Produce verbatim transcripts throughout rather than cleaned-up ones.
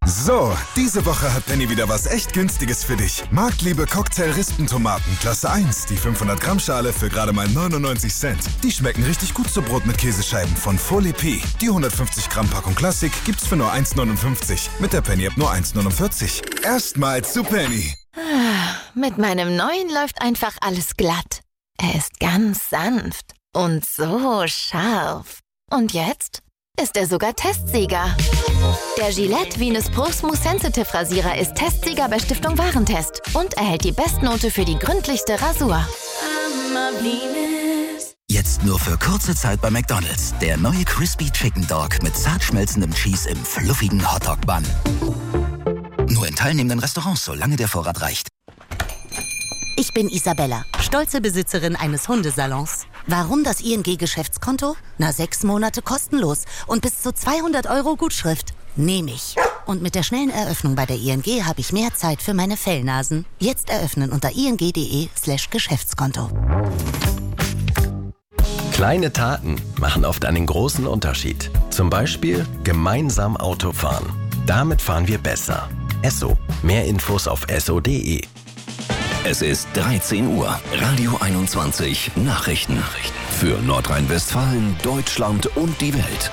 So, diese Woche hat Penny wieder was echt Günstiges für dich. Marktliebe Cocktail-Rispentomaten, Klasse eins, die fünfhundert Gramm Schale für gerade mal neunundneunzig Cent. Die schmecken richtig gut zu Brot mit Käsescheiben von Folie P. Die hundertfünfzig Gramm Packung Klassik gibt's für nur eins neunundfünfzig. Mit der Penny-App nur eins neunundvierzig. Erstmal zu Penny. Mit meinem neuen läuft einfach alles glatt. Er ist ganz sanft und so scharf. Und jetzt ist er sogar Testsieger. Der Gillette Venus Pro Smooth Sensitive Rasierer ist Testsieger bei Stiftung Warentest und erhält die Bestnote für die gründlichste Rasur. Jetzt nur für kurze Zeit bei McDonald's. Der neue Crispy Chicken Dog mit zart schmelzendem Cheese im fluffigen Hotdog-Bun. Nur in teilnehmenden Restaurants, solange der Vorrat reicht. Ich bin Isabella, stolze Besitzerin eines Hundesalons. Warum das I N G-Geschäftskonto? Na, sechs Monate kostenlos und bis zu zweihundert Euro Gutschrift. Nehme ich. Und mit der schnellen Eröffnung bei der I N G habe ich mehr Zeit für meine Fellnasen. Jetzt eröffnen unter ing.de slash Geschäftskonto. Kleine Taten machen oft einen großen Unterschied. Zum Beispiel gemeinsam Auto fahren. Damit fahren wir besser. Esso. Mehr Infos auf esso punkt de. Es ist dreizehn Uhr. Radio einundzwanzig Nachrichten. Für Nordrhein-Westfalen, Deutschland und die Welt.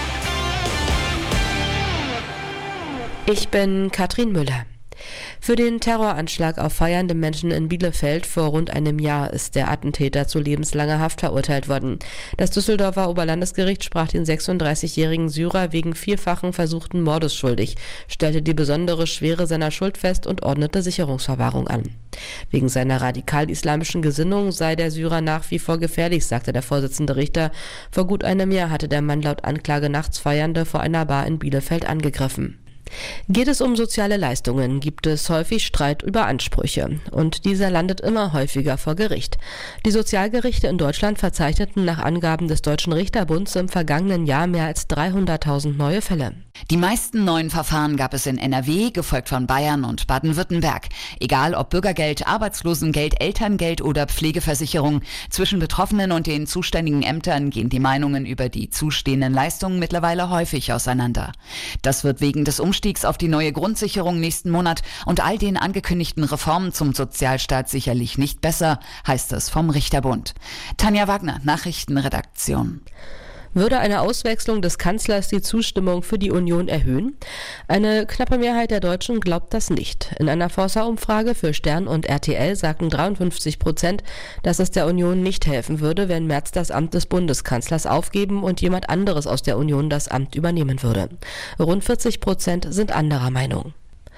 Ich bin Katrin Müller. Für den Terroranschlag auf feiernde Menschen in Bielefeld vor rund einem Jahr ist der Attentäter zu lebenslanger Haft verurteilt worden. Das Düsseldorfer Oberlandesgericht sprach den sechsunddreißigjährigen Syrer wegen vierfachen versuchten Mordes schuldig, stellte die besondere Schwere seiner Schuld fest und ordnete Sicherungsverwahrung an. Wegen seiner radikal-islamischen Gesinnung sei der Syrer nach wie vor gefährlich, sagte der Vorsitzende Richter. Vor gut einem Jahr hatte der Mann laut Anklage nachts Feiernde vor einer Bar in Bielefeld angegriffen. Geht es um soziale Leistungen, gibt es häufig Streit über Ansprüche. Und dieser landet immer häufiger vor Gericht. Die Sozialgerichte in Deutschland verzeichneten nach Angaben des Deutschen Richterbunds im vergangenen Jahr mehr als dreihunderttausend neue Fälle. Die meisten neuen Verfahren gab es in N R W, gefolgt von Bayern und Baden-Württemberg. Egal ob Bürgergeld, Arbeitslosengeld, Elterngeld oder Pflegeversicherung, zwischen Betroffenen und den zuständigen Ämtern gehen die Meinungen über die zustehenden Leistungen mittlerweile häufig auseinander. Das wird wegen des Umstiegs auf die neue Grundsicherung nächsten Monat und all den angekündigten Reformen zum Sozialstaat sicherlich nicht besser, heißt es vom Richterbund. Tanja Wagner, Nachrichtenredaktion. Würde eine Auswechslung des Kanzlers die Zustimmung für die Union erhöhen? Eine knappe Mehrheit der Deutschen glaubt das nicht. In einer Forsa-Umfrage für Stern und R T L sagten dreiundfünfzig Prozent, dass es der Union nicht helfen würde, wenn Merz das Amt des Bundeskanzlers aufgeben und jemand anderes aus der Union das Amt übernehmen würde. Rund vierzig Prozent sind anderer Meinung.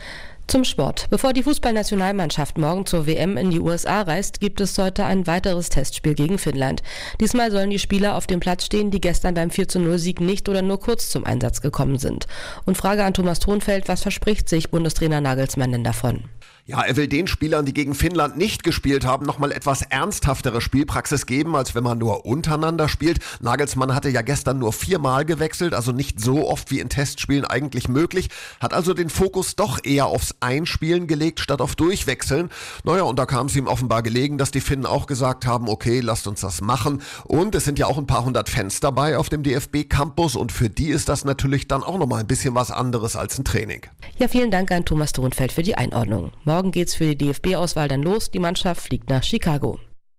Zum Sport. Bevor die Fußballnationalmannschaft morgen zur W M in die U S A reist, gibt es heute ein weiteres Testspiel gegen Finnland. Diesmal sollen die Spieler auf dem Platz stehen, die gestern beim vier zu null Sieg nicht oder nur kurz zum Einsatz gekommen sind. Und Frage an Thomas Thronfeld, was verspricht sich Bundestrainer Nagelsmann denn davon? Ja, er will den Spielern, die gegen Finnland nicht gespielt haben, nochmal etwas ernsthaftere Spielpraxis geben, als wenn man nur untereinander spielt. Nagelsmann hatte ja gestern nur viermal gewechselt, also nicht so oft wie in Testspielen eigentlich möglich, hat also den Fokus doch eher aufs Einspielen gelegt, statt auf Durchwechseln. Naja, und da kam es ihm offenbar gelegen, dass die Finnen auch gesagt haben, okay, lasst uns das machen. Und es sind ja auch ein paar hundert Fans dabei auf dem D F B-Campus und für die ist das natürlich dann auch nochmal ein bisschen was anderes als ein Training. Ja, vielen Dank an Thomas Thronfeld für die Einordnung. Morgen geht's für die D F B-Auswahl dann los. Die Mannschaft fliegt nach Chicago.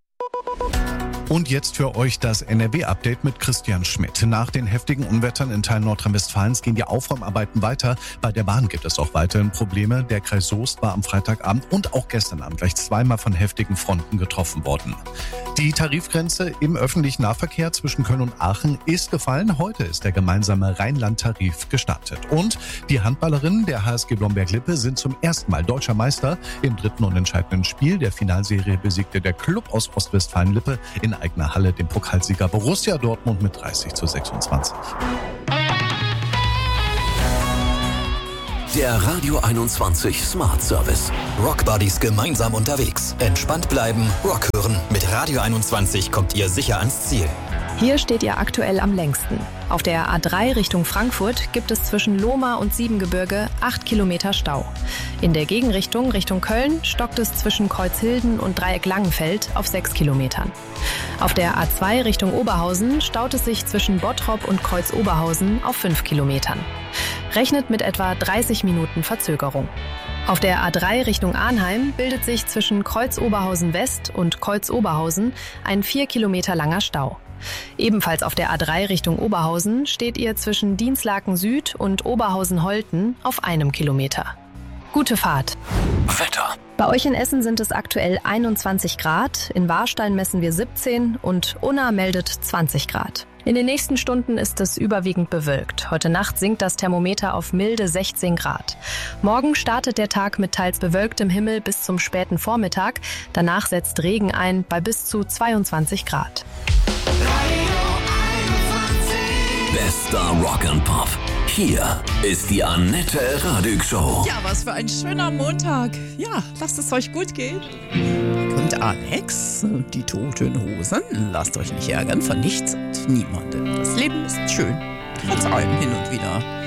Und jetzt für euch das N R W-Update mit Christian Schmidt. Nach den heftigen Unwettern in Teilen Nordrhein-Westfalens gehen die Aufräumarbeiten weiter. Bei der Bahn gibt es auch weiterhin Probleme. Der Kreis Soest war am Freitagabend und auch gestern Abend gleich zweimal von heftigen Fronten getroffen worden. Die Tarifgrenze im öffentlichen Nahverkehr zwischen Köln und Aachen ist gefallen. Heute ist der gemeinsame Rheinland-Tarif gestartet. Und die Handballerinnen der H S G Blomberg-Lippe sind zum ersten Mal deutscher Meister. Im dritten und entscheidenden Spiel der Finalserie besiegte der Club aus Ostwestfalen-Lippe in eigener Halle den Pokalsieger Borussia Dortmund mit dreißig zu sechsundzwanzig. Der Radio einundzwanzig Smart Service. Rockbuddies gemeinsam unterwegs. Entspannt bleiben, Rock hören. Mit Radio einundzwanzig kommt ihr sicher ans Ziel. Hier steht ihr aktuell am längsten. Auf der A drei Richtung Frankfurt gibt es zwischen Lohmar und Siebengebirge acht Kilometer Stau. In der Gegenrichtung Richtung Köln stockt es zwischen Kreuzhilden und Dreieck Langenfeld auf sechs Kilometern. Auf der A zwei Richtung Oberhausen staut es sich zwischen Bottrop und Kreuz Oberhausen auf fünf Kilometern. Rechnet mit etwa dreißig Minuten Verzögerung. Auf der A drei Richtung Arnheim bildet sich zwischen Kreuz-Oberhausen West und Kreuz-Oberhausen ein vier Kilometer langer Stau. Ebenfalls auf der A drei Richtung Oberhausen steht ihr zwischen Dinslaken Süd und Oberhausen-Holten auf einem Kilometer. Gute Fahrt. Wetter. Bei euch in Essen sind es aktuell einundzwanzig Grad, in Warstein messen wir siebzehn und Unna meldet zwanzig Grad. In den nächsten Stunden ist es überwiegend bewölkt. Heute Nacht sinkt das Thermometer auf milde sechzehn Grad. Morgen startet der Tag mit teils bewölktem Himmel bis zum späten Vormittag. Danach setzt Regen ein bei bis zu zweiundzwanzig Grad. Bester Rock and Pop. Hier ist die Annette Radig Show. Ja, was für ein schöner Montag. Ja, lasst es euch gut gehen. Da kommt Alex, die Toten Hosen. Lasst euch nicht ärgern, von nichts und niemandem. Das Leben ist schön, trotz allem hin und wieder.